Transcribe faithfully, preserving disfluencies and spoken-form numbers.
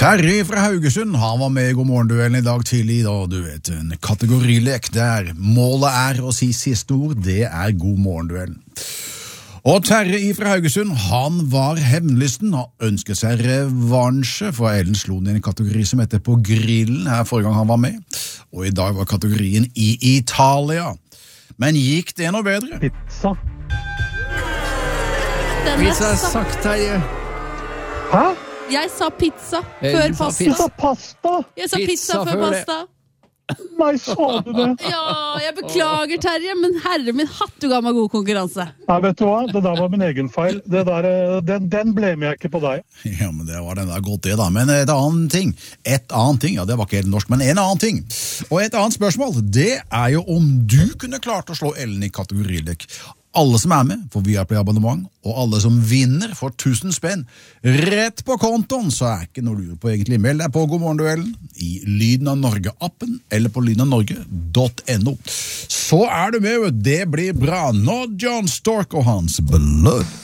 Terje fra Haugesund, han var med i God morgen-duellen i dag tidlig, da du vet, en kategorilek der målet er å si siste ord, det er God morgen-duellen. Og Terje fra Haugesund, han var hevnlysten, han ønsket seg revansje, for Ellen slo den i en kategori som heter På grillen her forrige gang han var med, og i dag var kategorien I Italia. Men gikk det noe bedre? Pizza. Pizza er sagt, Terje. Hæ? Jeg sa pizza Jeg før sa pasta. Du sa pasta? Jeg sa pizza, Pizza før før det. pasta. Nei, sa du det? Ja, jeg beklager, Terje, men herre min hatt, du ga meg god konkurranse. Nei, vet du hva? Det der var min egen feil. Det der, eh, den, den blemer jeg ikke på deg. Ja, men det var den der godt det da. Men et annet ting, et annet ting, ja det var ikke helt norsk, men en annen ting. Og et annet spørsmål, det er jo om du kunne klart å slå Ellen i kategorilek. Alle som er med får V I P-abonnement, og alle som vinner får tusen spenn rett på kontoen, så er ikke noe lurer på egentlig. Meld deg på God morgen-duellen i Lyden av Norge-appen, eller på lyden av norge punktum no. Så er du med, det blir bra. Nå John Stork og hans Blood.